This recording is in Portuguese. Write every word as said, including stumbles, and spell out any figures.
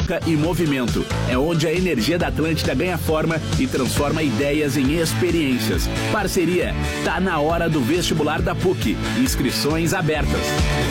troca e movimento. É onde a energia da Atlântida ganha forma e transforma ideias em experiências. Parceria, tá na hora do vestibular da PUC. Inscrições abertas.